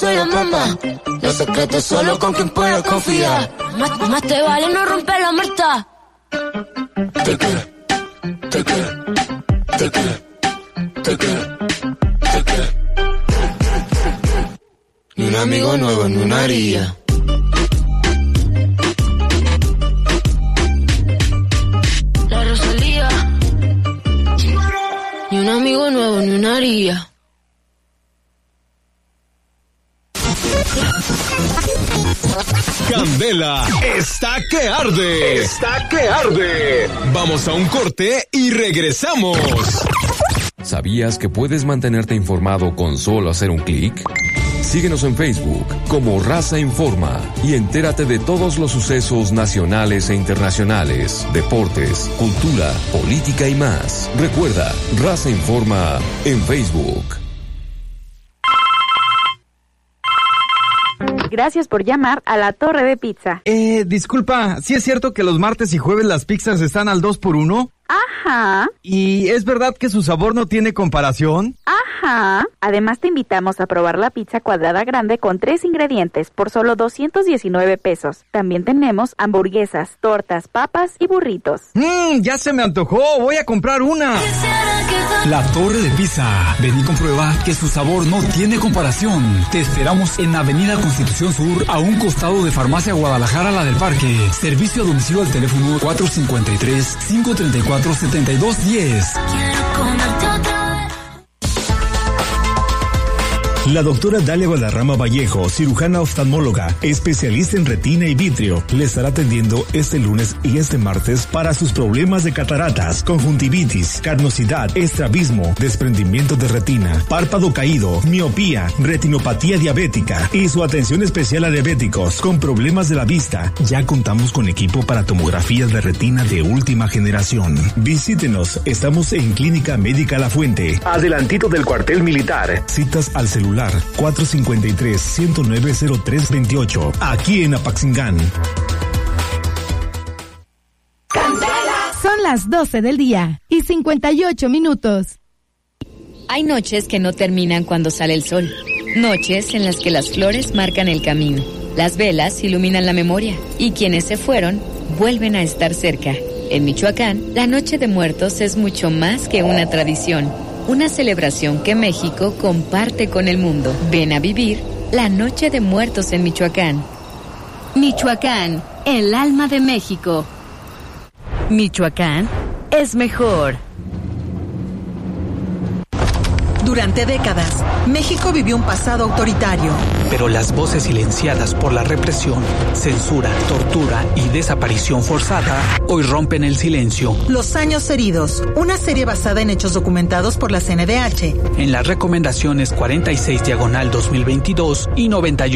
soy la mamá. Los secretos solo con quien puedo confiar. Más te vale no romper la muerta. Te quiero. Ni un amigo nuevo ni una haría. La Rosalía. Ni un amigo nuevo ni una haría. Candela está que arde. Está que arde. Vamos a un corte y regresamos. ¿Sabías que puedes mantenerte informado con solo hacer un clic? Síguenos en Facebook como Raza Informa y entérate de todos los sucesos nacionales e internacionales, deportes, cultura, política y más. Recuerda, Raza Informa en Facebook. Gracias por llamar a La Torre de Pizza. Disculpa, ¿sí es cierto que los martes y jueves las pizzas están al 2x1? Ajá. ¿Y es verdad que su sabor no tiene comparación? Ajá. Además te invitamos a probar la pizza cuadrada grande con 3 ingredientes por solo 219 pesos. También tenemos hamburguesas, tortas, papas y burritos. Ya se me antojó, voy a comprar una. La Torre de Pizza. Ven y comprueba que su sabor no tiene comparación. Te esperamos en Avenida Constitución Sur, a un costado de Farmacia Guadalajara, la del Parque. Servicio a domicilio al teléfono 453-534-7210. La doctora Dalia Valderrama Vallejo, cirujana oftalmóloga, especialista en retina y vitrio, le estará atendiendo este lunes y este martes para sus problemas de cataratas, conjuntivitis, carnosidad, estrabismo, desprendimiento de retina, párpado caído, miopía, retinopatía diabética y su atención especial a diabéticos con problemas de la vista. Ya contamos con equipo para tomografías de retina de última generación. Visítenos, estamos en Clínica Médica La Fuente, adelantito del cuartel militar. Citas al celular 453-109-0328, aquí en Apaxingán. Son las 12 del día y 58 minutos. Hay noches que no terminan cuando sale el sol. Noches en las que las flores marcan el camino. Las velas iluminan la memoria. Y quienes se fueron, vuelven a estar cerca. En Michoacán, la Noche de Muertos es mucho más que una tradición. Una celebración que México comparte con el mundo. Ven a vivir la Noche de Muertos en Michoacán. Michoacán, el alma de México. Michoacán es mejor. Durante décadas, México vivió un pasado autoritario. Pero las voces silenciadas por la represión, censura, tortura y desaparición forzada hoy rompen el silencio. Los años heridos, una serie basada en hechos documentados por la CNDH. En las recomendaciones 46/2022 y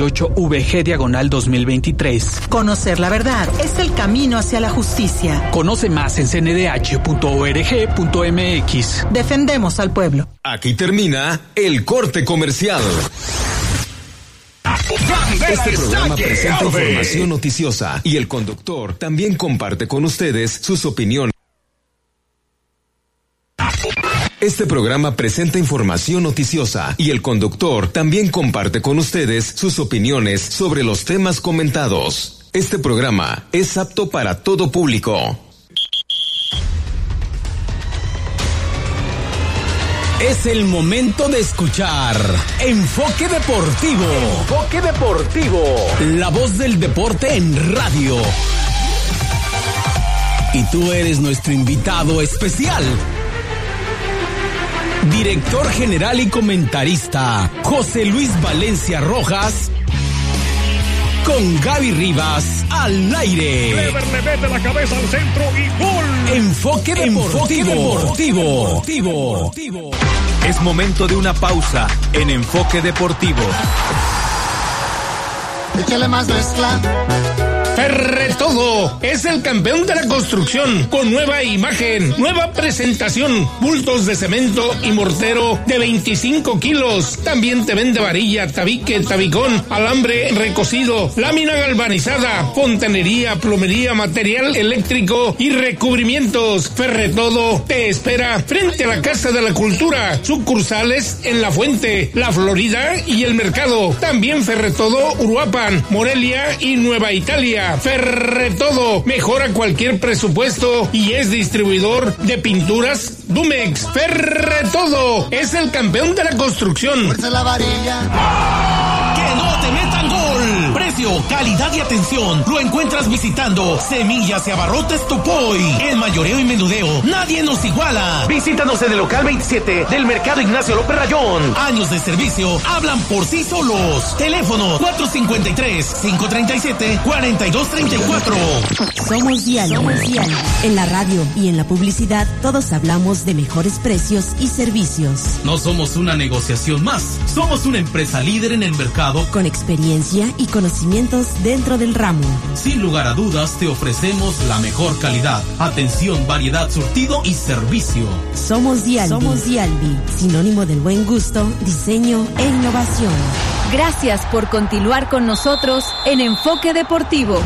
98/VG/2023. Conocer la verdad es el camino hacia la justicia. Conoce más en cndh.org.mx. Defendemos al pueblo. Aquí termina el corte comercial. Este programa presenta información noticiosa y el conductor también comparte con ustedes sus opiniones. Este programa presenta información noticiosa y el conductor también comparte con ustedes sus opiniones sobre los temas comentados. Este programa es apto para todo público. Es el momento de escuchar Enfoque Deportivo. Enfoque Deportivo. La voz del deporte en radio. Y tú eres nuestro invitado especial. Director general y comentarista, José Luis Valencia Rojas. Con Gaby Rivas al aire. Clever le mete la cabeza al centro y gol. Enfoque Deportivo. Es momento de una pausa en Enfoque Deportivo. Échale más mezcla. Ferretodo es el campeón de la construcción, con nueva imagen, nueva presentación, bultos de cemento y mortero de 25 kilos. También te vende varilla, tabique, tabicón, alambre recocido, lámina galvanizada, fontanería, plomería, material eléctrico y recubrimientos. Ferretodo te espera frente a la Casa de la Cultura, sucursales en La Fuente, La Florida y El Mercado. También Ferretodo Uruapan, Morelia y Nueva Italia. Ferretodo mejora cualquier presupuesto y es distribuidor de pinturas Dumex. Ferretodo es el campeón de la construcción. ¡Que no te metan gol! Precio, calidad y atención lo encuentras visitando Semillas y Abarrotes Topoy. En mayoreo y menudeo, nadie nos iguala. Visítanos en el local 27 del Mercado Ignacio López Rayón. Años de servicio hablan por sí solos. Teléfono 453-537-4234. Somos Dial. En la radio y en la publicidad todos hablamos de mejores precios y servicios. No somos una negociación más. Somos una empresa líder en el mercado con experiencia y conocimientos dentro del ramo. Sin lugar a dudas te ofrecemos la mejor calidad, atención, variedad, surtido y servicio. Somos Dialbi, sinónimo del buen gusto, diseño e innovación. Gracias por continuar con nosotros en Enfoque Deportivo.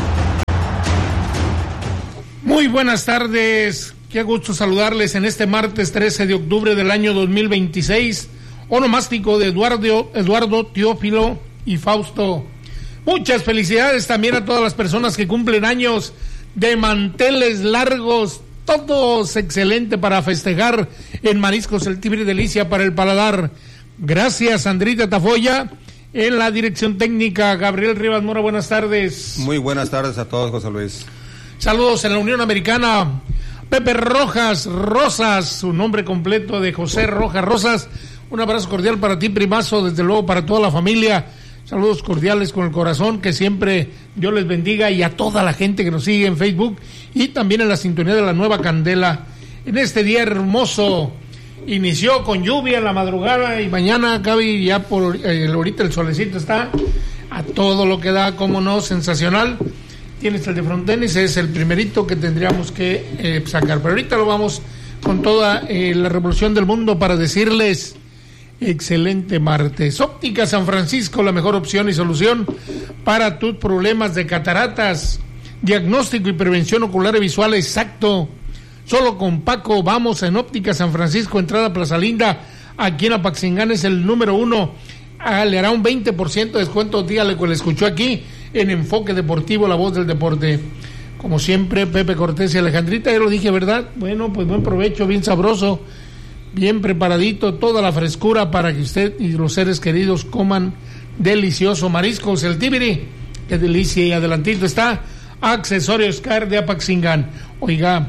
Muy buenas tardes, qué gusto saludarles en este martes 13 de octubre del año 2026, onomástico de Eduardo, Teófilo y Fausto. Muchas felicidades también a todas las personas que cumplen años de manteles largos, todos excelente para festejar en Mariscos El Tíbiri, delicia para el paladar. Gracias, Sandrita Tafoya. En la dirección técnica, Gabriel Rivas Mora, buenas tardes. Muy buenas tardes a todos, José Luis. Saludos en la Unión Americana, Pepe Rojas Rosas, su nombre completo de José Rojas Rosas. Un abrazo cordial para ti, primazo, desde luego para toda la familia. Saludos cordiales con el corazón, que siempre Dios les bendiga, y a toda la gente que nos sigue en Facebook y también en la sintonía de la Nueva Candela. En este día hermoso, inició con lluvia en la madrugada y mañana cabe ya por ahorita el solecito está a todo lo que da, como no, sensacional. Tienes el de frontenis, es el primerito que tendríamos que sacar, pero ahorita lo vamos con toda la revolución del mundo para decirles excelente martes. Óptica San Francisco, la mejor opción y solución para tus problemas de cataratas, diagnóstico y prevención ocular y visual exacto. Solo con Paco vamos en Óptica San Francisco, entrada Plaza Linda, aquí en Apaxingán es el número 1. Le hará un 20% de descuento, dígale que le escuchó aquí en Enfoque Deportivo, la voz del deporte. Como siempre, Pepe Cortés y Alejandrita, ya lo dije, ¿verdad? Bueno, pues buen provecho, bien sabroso, bien preparadito, toda la frescura para que usted y los seres queridos coman delicioso. Mariscos El Tíbiri, qué delicia, y adelantito está Accesorios Car de Apaxingán. Oiga,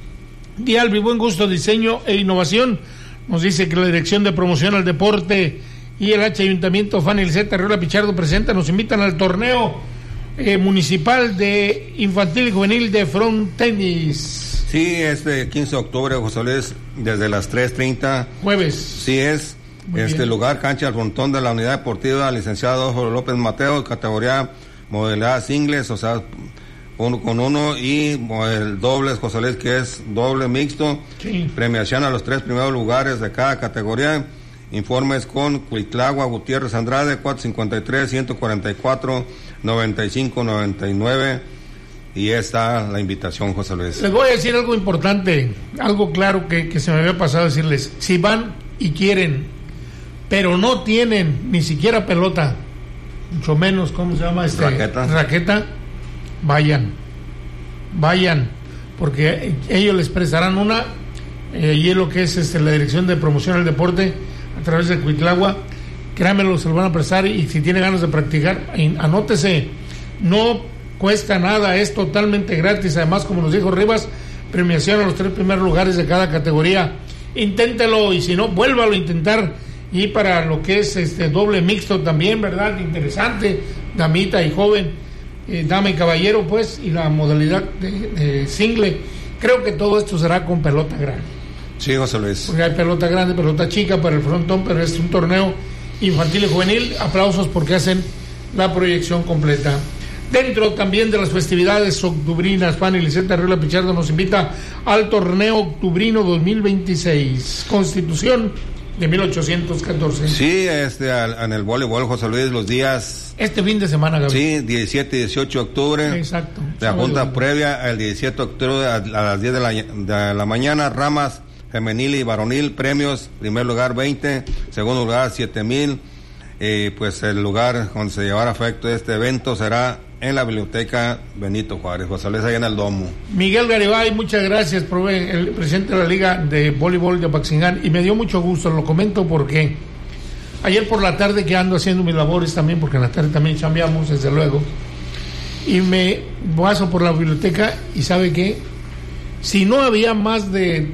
Dialbi, buen gusto, diseño e innovación, nos dice que la Dirección de Promoción al Deporte y el Ayuntamiento Fanny Liceta Arriola Pichardo presenta, nos invitan al torneo municipal de infantil y juvenil de front tenis. Sí, este 15 de octubre, José Luis, desde las 3:30. Jueves. Sí es. Muy lugar, cancha al frontón de la unidad deportiva, licenciado Jorge López Mateo, categoría modalidad singles, o sea, 1-1, y el dobles, José Luis, que es doble mixto. Sí. Premiación a los 3 primeros lugares de cada categoría. Informes con Cuitlagua Gutiérrez Andrade, 453-144-9599. Y está la invitación, José Luis. Les voy a decir algo importante, algo claro que se me había pasado a decirles. Si van y quieren, pero no tienen ni siquiera pelota, mucho menos, ¿cómo se llama? Raqueta, vayan, porque ellos les prestarán una, y es lo que es la Dirección de Promoción al Deporte, a través de Cuitlagua. Créanmelo, se lo van a prestar, y si tiene ganas de practicar, anótese, no cuesta nada, es totalmente gratis. Además, como nos dijo Rivas, premiación a los 3 primeros lugares de cada categoría. Inténtelo, y si no, vuélvalo a intentar. Y para lo que es doble mixto también, ¿verdad? Interesante, damita y joven, dama y caballero, pues, y la modalidad de single. Creo que todo esto será con pelota grande. Sí, José Luis. Porque hay pelota grande, pelota chica para el frontón, pero es un torneo infantil y juvenil. Aplausos porque hacen la proyección completa. Dentro también de las festividades octubrinas, Fanny Liseta Arriola Pichardo nos invita al torneo octubrino 2026, Constitución de 1814. Sí, en el voleibol, José Luis, los días... Este fin de semana, Gabriel. Sí, 17 y 18 de octubre. Exacto. La junta previa el 17 de octubre a las 10 de la mañana, ramas femenil y varonil, premios, primer lugar 20, segundo lugar 7,000. Pues el lugar donde se llevará a efecto este evento será en la Biblioteca Benito Juárez, José Luis, allá en el Domo. Miguel Garibay, muchas gracias, el presidente de la Liga de Voleibol de Apaxingán, y me dio mucho gusto, lo comento porque ayer por la tarde, que ando haciendo mis labores también, porque en la tarde también chambeamos, desde luego, y me paso por la biblioteca y ¿sabe qué? Si no había más de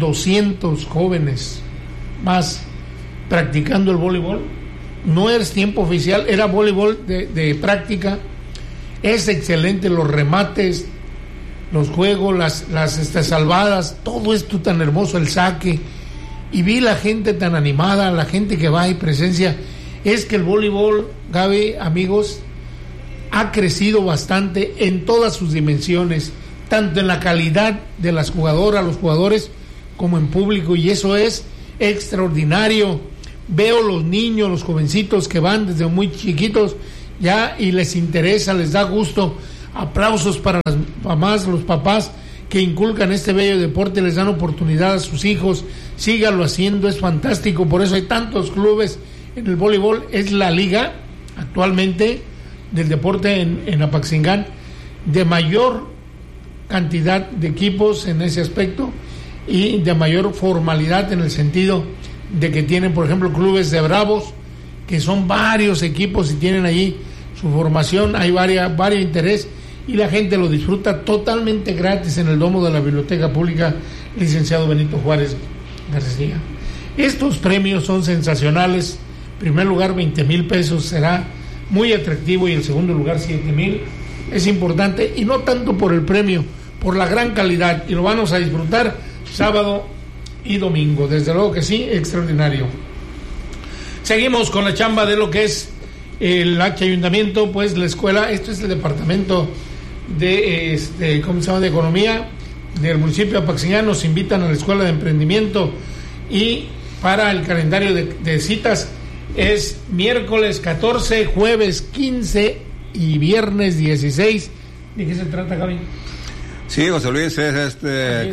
200 jóvenes más practicando el voleibol, no es tiempo oficial, era voleibol de práctica. Es excelente los remates, los juegos, las salvadas, todo esto tan hermoso, el saque, y vi la gente tan animada, la gente que va y presencia. Es que el voleibol, Gaby, amigos, ha crecido bastante en todas sus dimensiones, tanto en la calidad de las jugadoras, los jugadores, como en público, y eso es extraordinario. Veo los niños, los jovencitos que van desde muy chiquitos ya y les interesa, les da gusto. Aplausos para las mamás, los papás que inculcan este bello deporte, les dan oportunidad a sus hijos, síganlo haciendo, es fantástico. Por eso hay tantos clubes en el voleibol. Es la liga actualmente del deporte en Apaxingán de mayor cantidad de equipos en ese aspecto y de mayor formalidad, en el sentido de que tienen, por ejemplo, clubes de bravos, que son varios equipos y tienen allí su formación, hay varios interés, y la gente lo disfruta totalmente gratis en el domo de la Biblioteca Pública Licenciado Benito Juárez García. Estos premios son sensacionales. Primer lugar 20,000 pesos, será muy atractivo, y el segundo lugar 7,000. Es importante, y no tanto por el premio, por la gran calidad, y lo vamos a disfrutar sábado y domingo, desde luego que sí, extraordinario. Seguimos con la chamba de lo que es el ayuntamiento, pues la escuela. Esto es el departamento de ¿cómo se llama?, de economía del municipio de Apaxingán. Nos invitan a la escuela de emprendimiento, y para el calendario de citas es miércoles 14, jueves 15 y viernes 16. ¿De qué se trata, Gaby? Sí, José Luis, es ¿de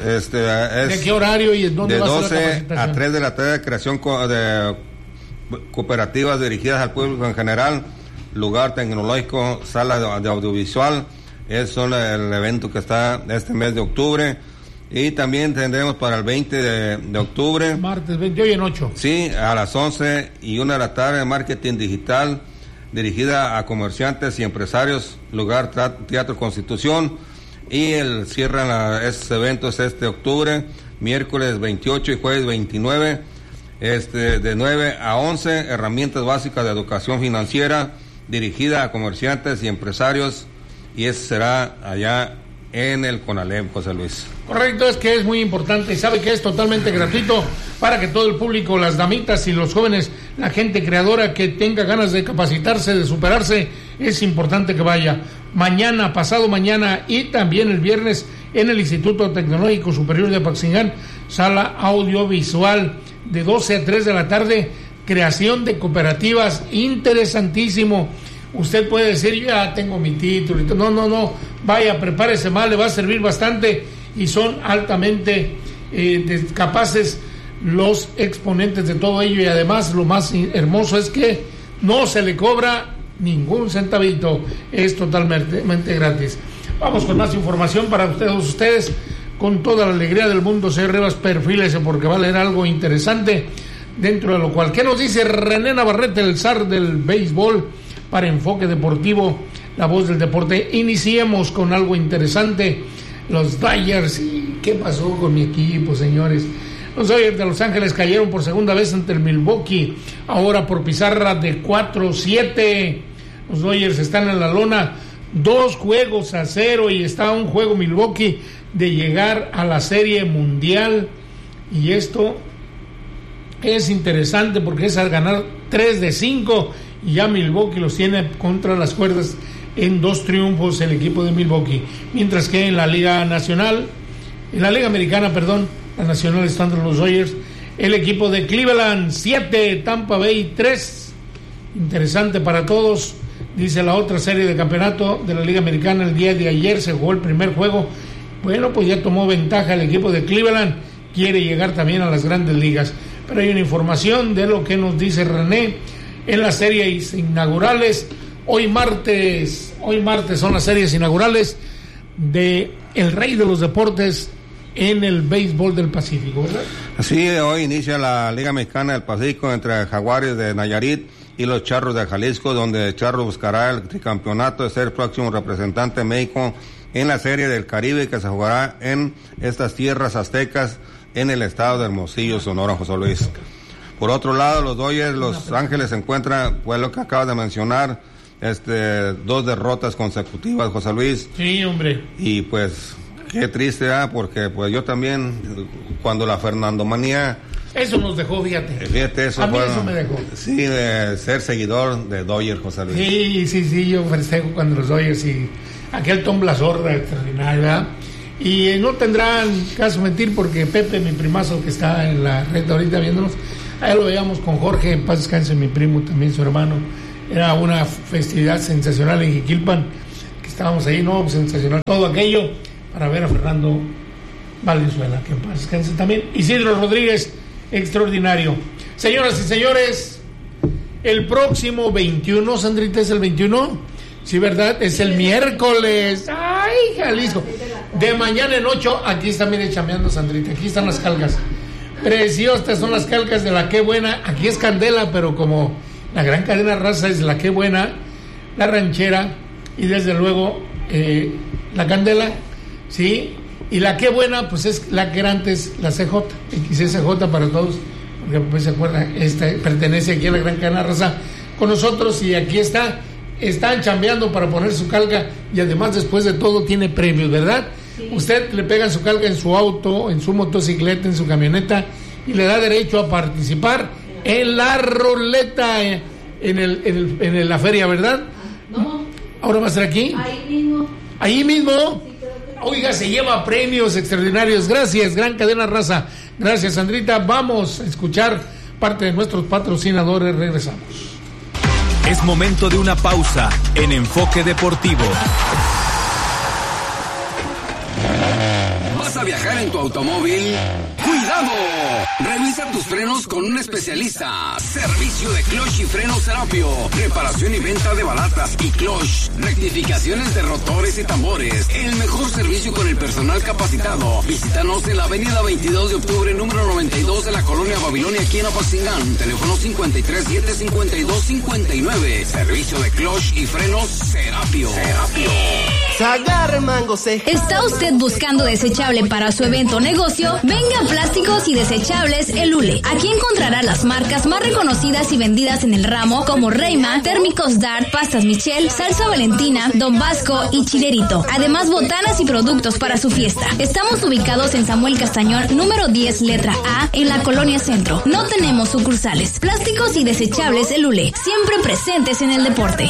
qué horario y en dónde va a ser la capacitación? 12 a 3 de la tarde, creación de cooperativas dirigidas al público en general, lugar tecnológico, sala de audiovisual. Es el evento que está este mes de octubre, y también tendremos para el 20 de octubre, martes 28 y en 8. Sí, a las 11 y 1 de la tarde, marketing digital dirigida a comerciantes y empresarios, lugar Teatro Constitución. Y el cierre este evento es este octubre, miércoles 28 y jueves 29, de 9 a 11, herramientas básicas de educación financiera dirigida a comerciantes y empresarios, y ese será allá en el CONALEP, José Luis. Correcto, es que es muy importante, y sabe que es totalmente gratuito para que todo el público, las damitas y los jóvenes, la gente creadora que tenga ganas de capacitarse, de superarse, es importante que vaya. Mañana, pasado mañana y también el viernes en el Instituto Tecnológico Superior de Apaxingán, sala audiovisual de 12 a 3 de la tarde, creación de cooperativas, interesantísimo. Usted puede decir, yo ya tengo mi título y todo. No, vaya, prepárese mal, le va a servir bastante, y son altamente capaces los exponentes de todo ello, y además lo más hermoso es que no se le cobra ningún centavito, es totalmente gratis. Vamos con más información para ustedes con toda la alegría del mundo. Señor Rivas, perfílese porque va a leer algo interesante, dentro de lo cual, ¿qué nos dice René Navarrete, el zar del béisbol, para Enfoque Deportivo, la voz del deporte? Iniciemos con algo interesante. Los Dodgers, ¿qué pasó con mi equipo, señores? Los Dodgers de Los Ángeles cayeron por segunda vez ante el Milwaukee, ahora por pizarra de 4-7. Los Dodgers están en la lona 2-0, y está a un juego Milwaukee de llegar a la Serie Mundial, y esto es interesante porque es al ganar 3 de 5, y ya Milwaukee los tiene contra las cuerdas en 2 triunfos el equipo de Milwaukee, mientras que en la Liga Americana, la Nacional están los Dodgers, el equipo de Cleveland 7, Tampa Bay 3. Interesante para todos, dice la otra serie de campeonato de la Liga Americana. El día de ayer se jugó el primer juego. Bueno, pues ya tomó ventaja el equipo de Cleveland, quiere llegar también a las grandes ligas. Pero hay una información de lo que nos dice René en las series inaugurales. Hoy martes son las series inaugurales de el rey de los deportes en el béisbol del Pacífico, ¿verdad? Sí, hoy inicia la Liga Mexicana del Pacífico entre Jaguares de Nayarit y los Charros de Jalisco, donde Charros buscará el tricampeonato de ser el próximo representante de México en la Serie del Caribe, que se jugará en estas tierras aztecas en el estado de Hermosillo, Sonora, José Luis. Por otro lado, los Dodgers, Los Ángeles se encuentran, pues lo que acabas de mencionar, 2 derrotas consecutivas, José Luis. Sí, hombre. Y pues qué triste, porque pues yo también, cuando la Fernandomanía... Eso nos dejó, fíjate. Eso a mí eso me dejó. Sí, de ser seguidor de Dodgers, José Luis. Sí, yo festejo cuando los Dodgers y aquel Tom Blazorra extraordinario, ¿verdad? Y no tendrán caso mentir porque Pepe, mi primazo que está en la red ahorita viéndonos, ahí lo veíamos con Jorge, en paz descanse, mi primo, también su hermano. Era una festividad sensacional en Jiquilpan, que estábamos ahí, no, sensacional, todo aquello para ver a Fernando Valenzuela, que en paz descanse también. Isidro Rodríguez, extraordinario. Señoras y señores, el próximo 21, Sandrita, ¿es el 21? Sí, ¿verdad? Es el miércoles. ¡Ay, Jalisco! De mañana en 8, aquí está, mire, chameando Sandrita, aquí están las calcas. Preciosas son las calcas de La Qué Buena. Aquí es Candela, pero como la gran cadena Raza es La Qué Buena, La Ranchera y desde luego La Candela, ¿sí? Y La Qué Buena, pues es la que era antes la CJ, XCJ para todos, porque pues se acuerdan, pertenece aquí a la gran cadena Raza con nosotros y aquí están chambeando para poner su calca y además después de todo tiene premios, ¿verdad? Sí. Usted le pega su calca en su auto, en su motocicleta, en su camioneta y le da derecho a participar en la ruleta en la feria, ¿verdad? No. ¿Ahora va a ser aquí? Ahí mismo. Sí, oiga, se lleva premios extraordinarios. Gracias, gran cadena Raza. Gracias, Sandrita. Vamos a escuchar parte de nuestros patrocinadores. Regresamos. Es momento de una pausa en Enfoque Deportivo. ¿Vas a viajar en tu automóvil? ¡Cuidado! Revisa tus frenos con un especialista. Servicio de clutch y frenos Serapio. Reparación y venta de balatas y clutch. Rectificaciones de rotores y tambores. El mejor servicio con el personal capacitado. Visítanos en la avenida 22 de octubre, número 92 de la colonia Babilonia, aquí en Apatzingán. Teléfono 53-752-59. Servicio de clutch y frenos Serapio. ¿Está usted buscando desechable para su evento o negocio? Venga a Plásticos y Desechables El Hule. Aquí encontrará las marcas más reconocidas y vendidas en el ramo como Reima, Térmicos Dart, Pastas Michel, Salsa Valentina, Don Vasco y Chilerito. Además, botanas y productos para su fiesta. Estamos ubicados en Samuel Castañón, número 10, letra A, en la Colonia Centro. No tenemos sucursales. Plásticos y Desechables El Hule. Siempre presentes en el deporte.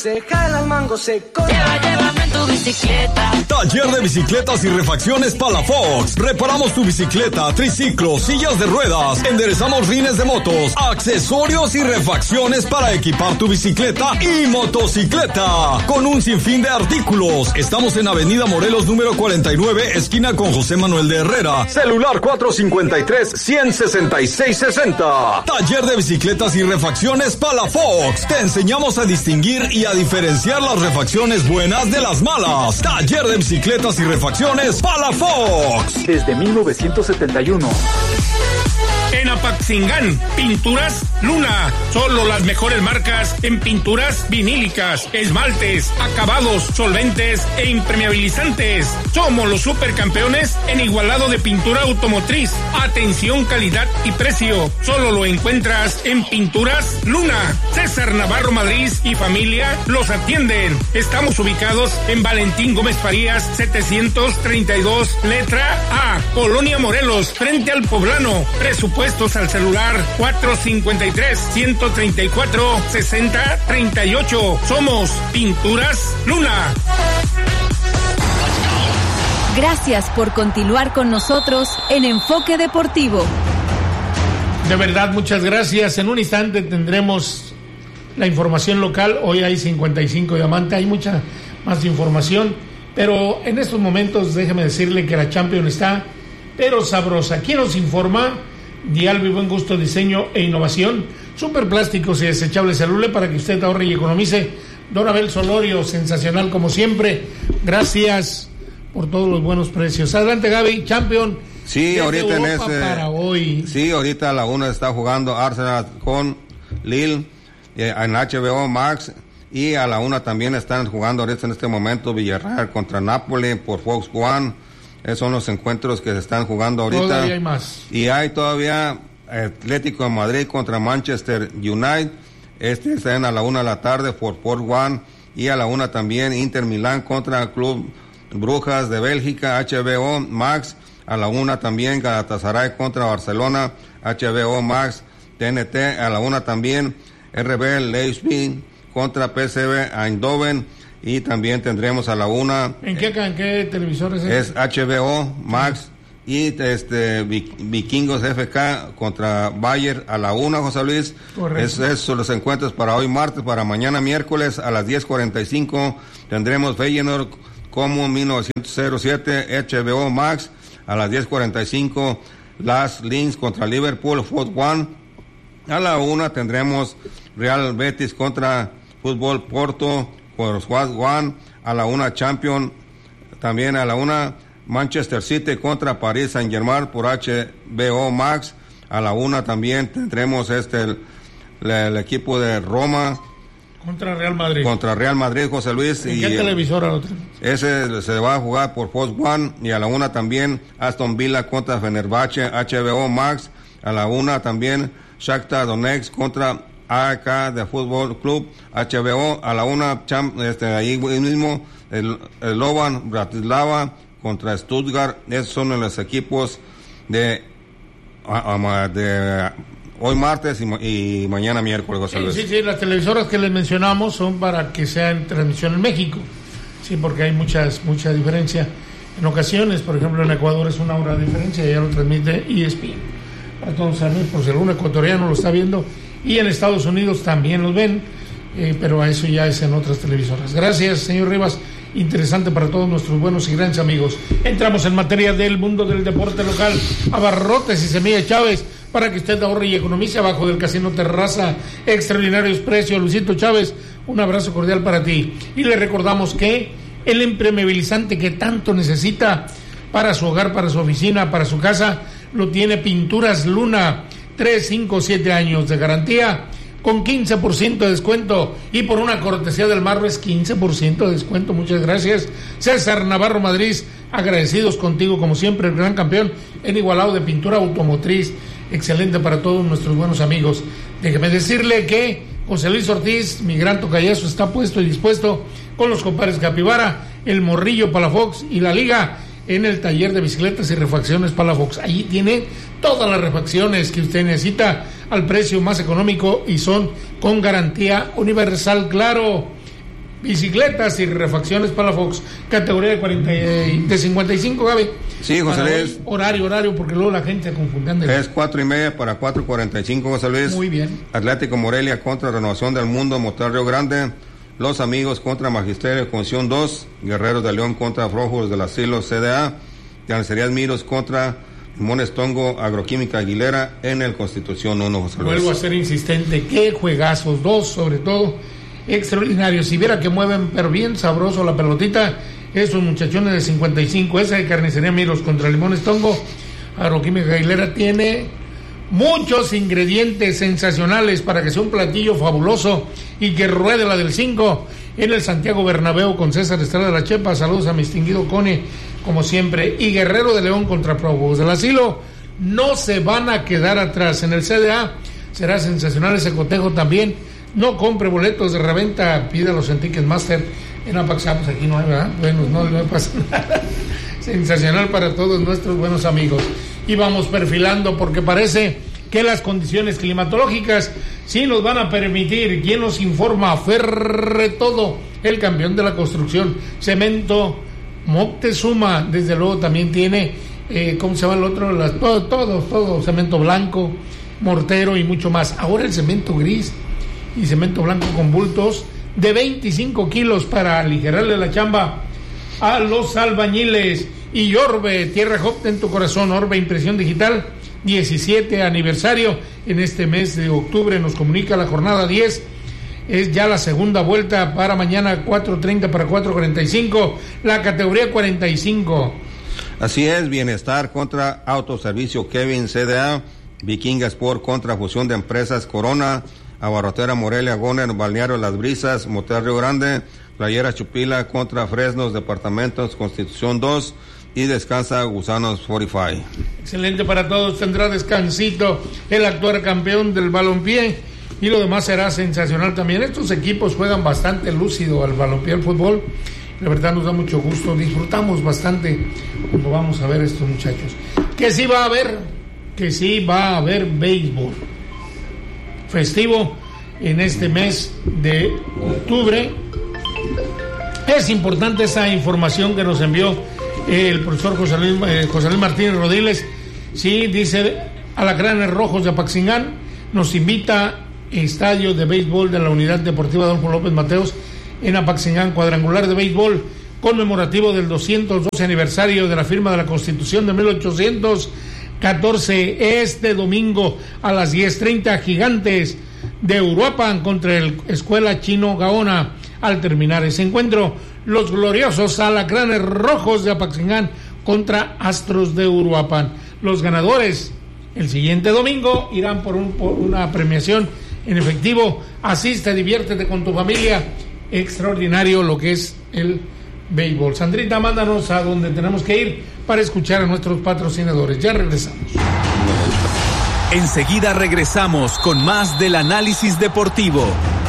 Llévame tu bicicleta. Taller de bicicletas y refacciones Palafox. Reparamos tu bicicleta, triciclo, sillas de ruedas. Enderezamos rines de motos, accesorios y refacciones para equipar tu bicicleta y motocicleta. Con un sinfín de artículos. Estamos en Avenida Morelos número 49, esquina con José Manuel de Herrera. Celular 453-166-60. Taller de bicicletas y refacciones Palafox. Te enseñamos a distinguir y a diferenciar las refacciones buenas de las malas. Taller de bicicletas y refacciones Palafox. Desde 1971. En Apatzingán, Pinturas Luna. Solo las mejores marcas en pinturas vinílicas, esmaltes, acabados, solventes e impermeabilizantes. Somos los supercampeones en igualado de pintura automotriz. Atención, calidad y precio. Solo lo encuentras en Pinturas Luna. César Navarro Madrid y familia los atienden. Estamos ubicados en Valentín Gómez Farías 732, letra A, Colonia Morelos, frente al Poblano. Presupuesto repuestos al celular 453-134-6038. Somos Pinturas Luna. Gracias por continuar con nosotros en Enfoque Deportivo. De verdad, muchas gracias. En un instante tendremos la información local. Hoy hay 55 diamantes, hay mucha más información. Pero en estos momentos déjeme decirle que la Champions está, pero sabrosa. ¿Quién nos informa? Dialbi Buen Gusto, Diseño e Innovación. Superplásticos y desechables Celule para que usted ahorre y economice. Don Abel Solorio, sensacional como siempre. Gracias por todos los buenos precios. Adelante, Gaby. Champion. Sí, ahorita en para hoy. Sí, ahorita a la 1 está jugando Arsenal con Lille en HBO Max, y a la 1 también están jugando ahorita en este momento Villarreal contra Napoli por Fox One. Esos son los encuentros que se están jugando ahorita. Todavía hay más. Y hay todavía Atlético de Madrid contra Manchester United. Están a la 1 de la tarde por Fox One, y a la 1 también Inter Milán contra Club Brujas de Bélgica, HBO Max. A la 1 también Galatasaray contra Barcelona, HBO Max, TNT. A la 1 también RB Leipzig contra PSV Eindhoven, y también tendremos a la 1. ¿En qué televisores es? HBO Max, y Vikingos FK contra Bayern a la 1, José Luis. Correcto. Esos son los encuentros para hoy martes. Para mañana miércoles a las 10:45 tendremos Feyenoord como 1907, HBO Max. A las 10:45 Las Links contra Liverpool, Foot One. A la 1 tendremos Real Betis contra Fútbol Porto por Foot One. A la 1 Champions. También a la 1 Manchester City contra Paris Saint-Germain por HBO Max. A la 1 también tendremos el equipo de Roma contra Real Madrid. Contra Real Madrid, José Luis. ¿En qué televisora lo tenemos? Ese se va a jugar por Fox One. Y a la 1 también Aston Villa contra Fenerbahce, HBO Max. A la 1 también Shakhtar Donetsk contra AEK de Fútbol Club, HBO. A la 1 ahí mismo el Slovan Bratislava contra Stuttgart. Esos son los equipos de hoy martes y mañana miércoles, José Luis. Sí, las televisoras que les mencionamos son para que sea en transmisión en México. Sí, porque hay mucha diferencia. En ocasiones, por ejemplo, en Ecuador es 1 hora de diferencia, ya lo transmite ESPN. Para todos los amigos, por si algún ecuatoriano lo está viendo, y en Estados Unidos también los ven, pero eso ya es en otras televisoras. Gracias, señor Rivas. Interesante para todos nuestros buenos y grandes amigos. Entramos en materia del mundo del deporte local. Abarrotes y Semilla Chávez, para que usted ahorre y economice abajo del Casino Terraza. Extraordinarios precios. Luisito Chávez, un abrazo cordial para ti. Y le recordamos que el impermeabilizante que tanto necesita para su hogar, para su oficina, para su casa, lo tiene Pinturas Luna. 3, 5, 7 años de garantía con 15% de descuento, y por una cortesía del Marro es 15% de descuento. Muchas gracias, César Navarro Madrid. Agradecidos contigo como siempre, el gran campeón en igualado de pintura automotriz. Excelente para todos nuestros buenos amigos. Déjeme decirle que José Luis Ortiz, mi gran tocayazo, está puesto y dispuesto con los compadres Capibara, el Morrillo Palafox y la Liga en el taller de bicicletas y refacciones Palafox. Allí tiene todas las refacciones que usted necesita al precio más económico y son con garantía universal, claro. Bicicletas y refacciones Palafox, categoría de 55, Gaby. Sí, José Luis. Horario, porque luego la gente se confunde. Es 4:30 para 4:45, José Luis. Muy bien. Atlético Morelia contra Renovación del Mundo, Motor Río Grande. Los Amigos contra Magisterio Conción 2. Guerreros de León contra Flojos del Asilo CDA. Carnicerías Miros contra Limones Tongo, Agroquímica Aguilera en el Constitución 1, José Luis. Vuelvo a ser insistente, qué juegazos, 2 sobre todo, extraordinarios. Si viera que mueven, pero bien sabroso la pelotita, esos muchachones de 55, esa de Carnicería Miros contra Limones Tongo, Agroquímica Aguilera, tiene muchos ingredientes sensacionales para que sea un platillo fabuloso y que ruede la del 5 en el Santiago Bernabéu con César Estrada de la Chepa. Saludos a mi distinguido Cone, como siempre. Y Guerrero de León contra Prófugos del Asilo. No se van a quedar atrás. En el CDA será sensacional ese cotejo también. No compre boletos de reventa, pídalos en Ticketmaster. En Apaxamos aquí no hay, ¿verdad? Bueno, no pasa nada. Sensacional para todos nuestros buenos amigos. Y vamos perfilando porque parece que las condiciones climatológicas sí nos van a permitir. ¿Quién nos informa? Ferretodo, el campeón de la construcción. Cemento Moctezuma, desde luego también tiene, ¿cómo se llama el otro? Todo, cemento blanco, mortero y mucho más. Ahora el cemento gris y cemento blanco con bultos de 25 kilos para aligerarle la chamba a los albañiles. Y Orbe, Tierra Job en tu corazón, Orbe Impresión Digital, 17 aniversario en este mes de octubre, nos comunica la jornada 10, es ya la segunda vuelta para mañana 4:30 para 4:45, la categoría 45. Así es, Bienestar contra Autoservicio Kevin CDA, Vikinga Sport contra Fusión de Empresas Corona, Abarrotera Morelia Goner, Balneario Las Brisas, Motel Río Grande, Playera Chupila contra Fresnos Departamentos Constitución 2 y Descansa Gusanos 45. Excelente para todos, tendrá descansito el actual campeón del balompié y lo demás será sensacional también. Estos equipos juegan bastante lúcido al balompié, al fútbol. La verdad nos da mucho gusto, disfrutamos bastante cuando vamos a ver estos muchachos. Que sí va a haber béisbol festivo en este mes de octubre. Es importante esa información que nos envió el profesor José Luis Martínez Rodiles. Sí, dice Alacranes Rojos de Apaxingán nos invita estadio de béisbol de la Unidad Deportiva Adolfo López Mateos en Apaxingán, cuadrangular de béisbol conmemorativo del 212 aniversario de la firma de la Constitución de 1814, este domingo a las 10:30, Gigantes de Uruapan contra el Escuela Chino Gaona. Al terminar ese encuentro, los gloriosos Alacranes Rojos de Apaxingán contra Astros de Uruapan. Los ganadores el siguiente domingo irán por una premiación en efectivo. Asiste, diviértete con tu familia. Extraordinario lo que es el béisbol. Sandrita, mándanos a donde tenemos que ir para escuchar a nuestros patrocinadores. Ya regresamos. Enseguida regresamos con más del análisis deportivo.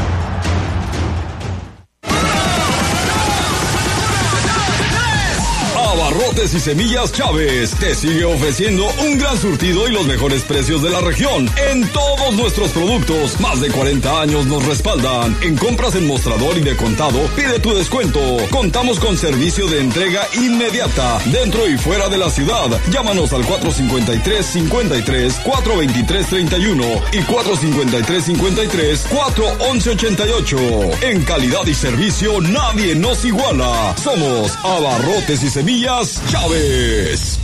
Abarrotes y Semillas Chávez te sigue ofreciendo un gran surtido y los mejores precios de la región en todos nuestros productos. Más de 40 años nos respaldan. En compras en mostrador y de contado, pide tu descuento. Contamos con servicio de entrega inmediata dentro y fuera de la ciudad. Llámanos al 453-53, 423-31 y 453-53, 411-88. En calidad y servicio nadie nos iguala. Somos Abarrotes y Semillas Chávez.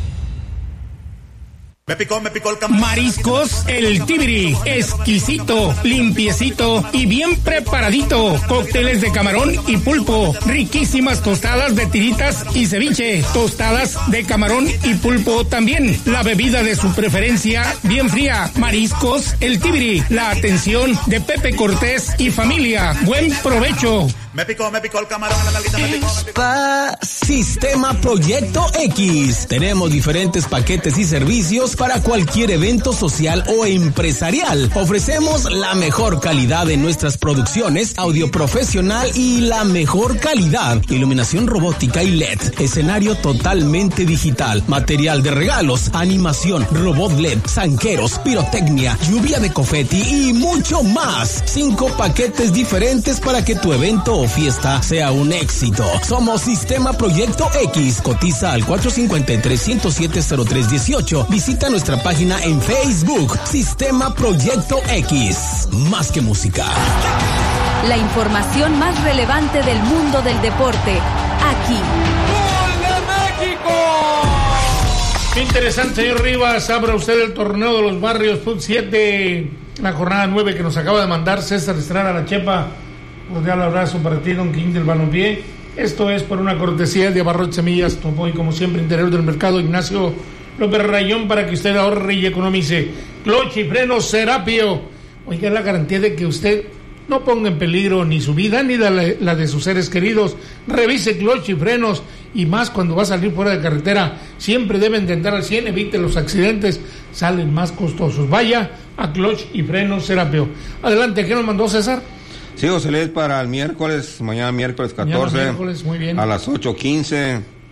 Me picó el camarón. Mariscos El Tibiri, exquisito, limpiecito y bien preparadito. Cócteles de camarón y pulpo, riquísimas tostadas de tiritas y ceviche, tostadas de camarón y pulpo también. La bebida de su preferencia, bien fría. Mariscos El Tibiri, la atención de Pepe Cortés y familia. Buen provecho. Me picó el camarón, la nalguita me picó. Sistema Proyecto X. Tenemos diferentes paquetes y servicios para cualquier evento social o empresarial. Ofrecemos la mejor calidad en nuestras producciones, audio profesional y la mejor calidad, iluminación robótica y LED, escenario totalmente digital, material de regalos, animación, robot LED, zanqueros, pirotecnia, lluvia de confeti y mucho más. 5 paquetes diferentes para que tu evento o fiesta sea un éxito. Somos Sistema Proyecto X. Cotiza al 453-107-0318. Visita nuestra página en Facebook, Sistema Proyecto X. Más que música. La información más relevante del mundo del deporte, aquí. ¡Gol de México! Qué interesante, señor Rivas. Abra usted el torneo de los barrios Fut 7, la jornada 9 que nos acaba de mandar César Estrada La Chepa. Cordial abrazo para ti, don King del Balompié. Esto es por una cortesía de Abarrotes Semillas Topo y como siempre interior del mercado Ignacio López Rayón para que usted ahorre y economice. Clutch y frenos Serapio. Oiga, es la garantía de que usted no ponga en peligro ni su vida ni la de sus seres queridos. Revise clutch y frenos y más cuando va a salir fuera de carretera. Siempre deben de andar al 100, evite los accidentes, salen más costosos. Vaya a clutch y frenos Serapio. Adelante, ¿qué nos mandó César? Sí, José Luis, para el miércoles, mañana miércoles 14, miércoles, muy bien. A las 8:15,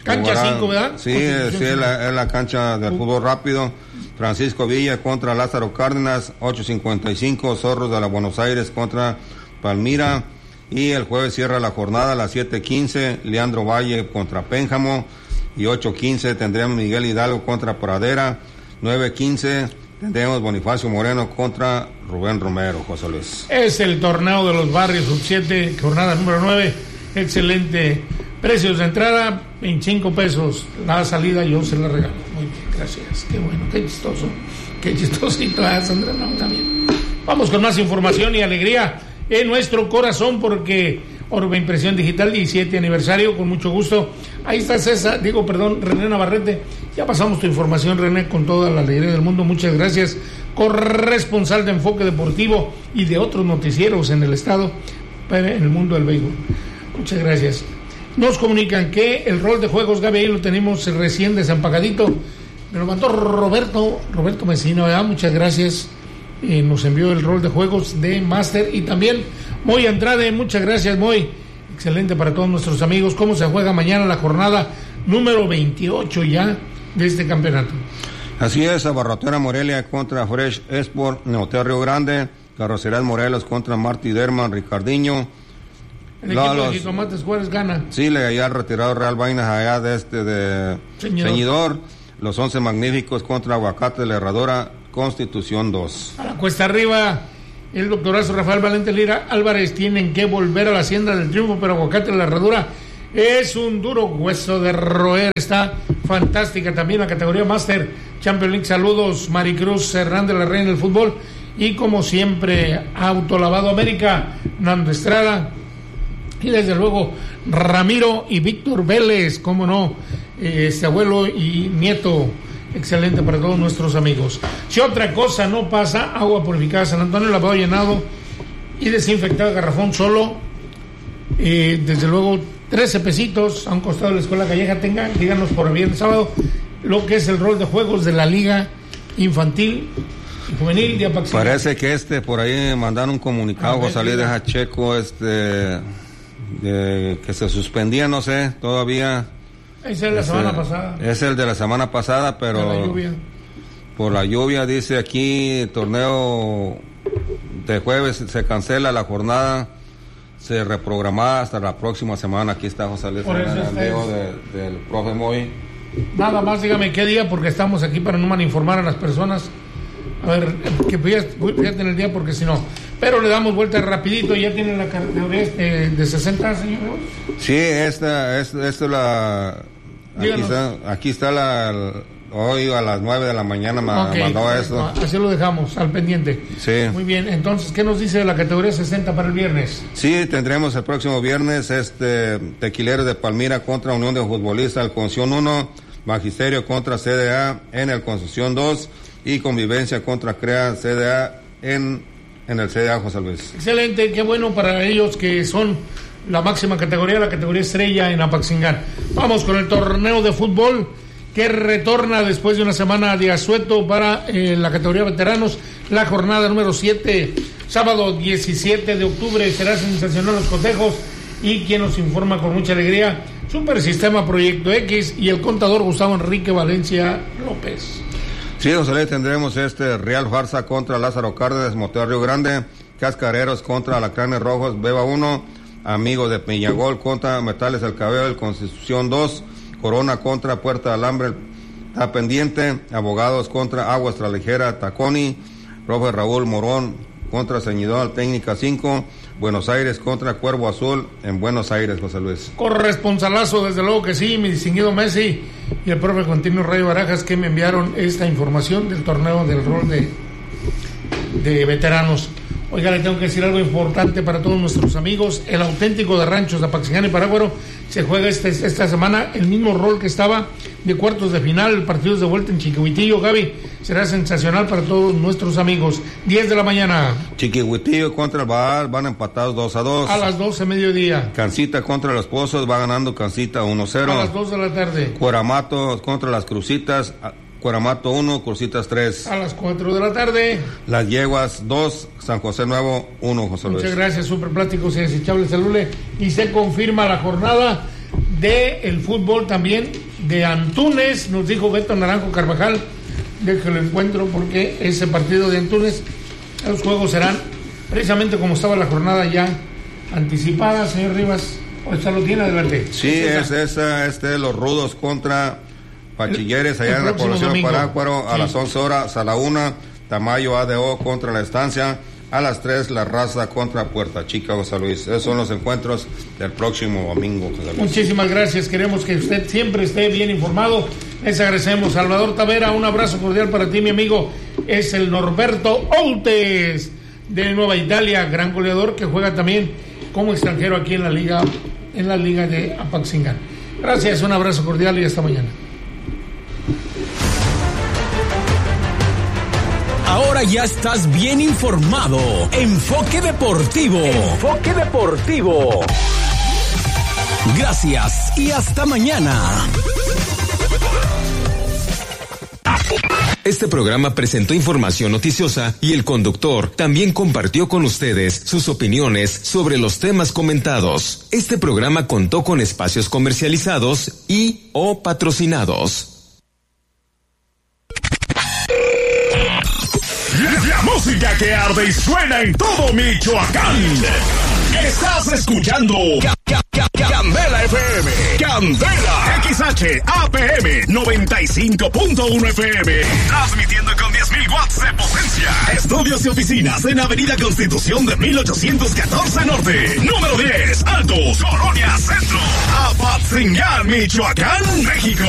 Cancha 5, ¿verdad? Sí, es la cancha del fútbol rápido. Francisco Villa contra Lázaro Cárdenas, 8:55. Zorros de la Buenos Aires contra Palmira. Y el jueves cierra la jornada a las 7:15. Leandro Valle contra Pénjamo. Y 8:15 tendremos Miguel Hidalgo contra Pradera. 9:15 tendremos Bonifacio Moreno contra Rubén Romero, José Luis. Es el torneo de los barrios sub-7, jornada número 9. Excelente. Precios de entrada, 25 pesos. La salida yo se la regalo. Muy bien, gracias. Qué bueno, qué chistoso. Qué chistosito, Sandra. No, también. Vamos con más información y alegría en nuestro corazón porque Orbe Impresión Digital 17 aniversario, con mucho gusto. Ahí está René Navarrete. Ya pasamos tu información, René, con toda la alegría del mundo. Muchas gracias. Corresponsal de Enfoque Deportivo y de otros noticieros en el estado, en el mundo del béisbol. Muchas gracias. Nos comunican que el rol de juegos, Gaby, ahí lo tenemos recién desempagadito. Me lo mandó Roberto Mesina, ¿verdad? Muchas gracias. Nos envió el rol de juegos de Master y también Moy Andrade. Muchas gracias, Moy. Excelente para todos nuestros amigos. ¿Cómo se juega mañana la jornada número 28 ya de este campeonato? Así es, Abarrotera Morelia contra Fresh Sport, Neotea Río Grande, Carrocerías Morelos contra Marty Derman, Ricardiño. El equipo de Jitomates Juárez gana. Sí, le había retirado Real Vainas allá de Ceñidor. Los 11 Magníficos contra Aguacate La Herradora, Constitución 2. A la cuesta arriba, el doctorazo Rafael Valente Lira Álvarez tienen que volver a la hacienda del triunfo, pero Aguacate La Herradura es un duro hueso de roer. Está fantástica también la categoría Master Champions League. Saludos, Maricruz Hernández, la reina del fútbol. Y como siempre, Autolavado América, Nando Estrada. Y desde luego Ramiro y Víctor Vélez, cómo no, abuelo y nieto, excelente para todos nuestros amigos. Si otra cosa no pasa, agua purificada San Antonio, lavado llenado y desinfectado garrafón solo, desde luego 13 pesitos a un costado de la Escuela Calleja. Díganos por el viernes sábado lo que es el rol de juegos de la Liga Infantil y Juvenil de Apaxingán. Parece que por ahí mandaron un comunicado, José Luis, deja checo, que se suspendía, no sé, todavía. Ese es la semana pasada. Es el de la semana pasada, pero por la lluvia, dice aquí, torneo de jueves se cancela la jornada, se reprogramaba hasta la próxima semana. Aquí está José Luis, del profe Moy. Nada más dígame qué día, porque estamos aquí para no malinformar a las personas. A ver, que fíjate en el día, porque si no. Pero le damos vuelta rapidito. ¿Ya tienen la categoría de 60, señor? Sí, esta es la... Aquí está hoy a las 9 de la mañana mandó esto. Así lo dejamos, al pendiente. Sí. Muy bien, entonces, ¿qué nos dice de la categoría 60 para el viernes? Sí, tendremos el próximo viernes Tequileros de Palmira contra Unión de Futbolistas, el Concepción 1, Magisterio contra CDA en el Concepción 2 y Convivencia contra CREA CDA en el CDA, José Luis. Excelente, qué bueno para ellos que son la máxima categoría, la categoría estrella en Apaxingán. Vamos con el torneo de fútbol que retorna después de una semana de asueto para la categoría veteranos. La jornada número 7, sábado 17 de octubre, será sensacional los cotejos. Y quien nos informa con mucha alegría, Super Sistema Proyecto X y el contador Gustavo Enrique Valencia López. Sí, José Luis, tendremos Real Farsa contra Lázaro Cárdenas, Motor Río Grande, Cascareros contra Alacranes Rojos, Beba 1, Amigos de Peñagol contra Metales El Cabello, el Constitución 2, Corona contra Puerta de Alambre, está pendiente, Abogados contra Aguas Traligera, Taconi, Profe Raúl Morón contra Ceñidor, Técnica 5, Buenos Aires contra Cuervo Azul en Buenos Aires, José Luis. Corresponsalazo, desde luego que sí, mi distinguido Messi y el profe Continuo Rayo Barajas, que me enviaron esta información del torneo del rol de veteranos. Oiga, le tengo que decir algo importante para todos nuestros amigos. El auténtico de Ranchos de Apaxingán y Parácuaro se juega esta semana el mismo rol que estaba de cuartos de final, partidos de vuelta en Chiquihuitillo. Gaby, será sensacional para todos nuestros amigos. 10 de la mañana. Chiquihuitillo contra el Baal, van empatados 2-2. A las 12 mediodía. Cancita contra Los Pozos, va ganando Cancita 1-0. A las 2 de la tarde. Cueramato contra Las Crucitas, Cueramato 1, Crucitas 3. A las 4 de la tarde. Las Yeguas 2, San José Nuevo 1, José Luis. Muchas gracias, Super Plásticos y Desechables Celule. Y se confirma la jornada del fútbol también de Antunes, nos dijo Beto Naranjo Carvajal, de que lo encuentro porque ese partido de Antunes, los juegos serán precisamente como estaba la jornada ya anticipada, señor Rivas. ¿O esta lo tiene adelante? Sí, es los Rudos contra Bachilleres allá en la población de Parácuaro a las 11 horas, a la 1, Tamayo ADO contra La Estancia, a las 3, La Raza contra Puerta Chica, José Luis. Esos son los encuentros del próximo domingo, José Luis. Muchísimas gracias, queremos que usted siempre esté bien informado. Les agradecemos. Salvador Tavera, un abrazo cordial para ti, mi amigo. Es el Norberto Outes de Nueva Italia, gran goleador que juega también como extranjero aquí en la liga de Apaxingán. Gracias, un abrazo cordial y hasta mañana. Ahora ya estás bien informado. Enfoque Deportivo. Enfoque Deportivo. Gracias y hasta mañana. Este programa presentó información noticiosa y el conductor también compartió con ustedes sus opiniones sobre los temas comentados. Este programa contó con espacios comercializados y o patrocinados. La música que arde y suena en todo Michoacán. Estás escuchando Candela FM. Candela XH APM 95.1 FM. Transmitiendo con 10.000 watts de potencia. Estudios y oficinas en Avenida Constitución de 1814 Norte. Número 10, Altos, Colonia Centro. Apatzingán, Michoacán, México.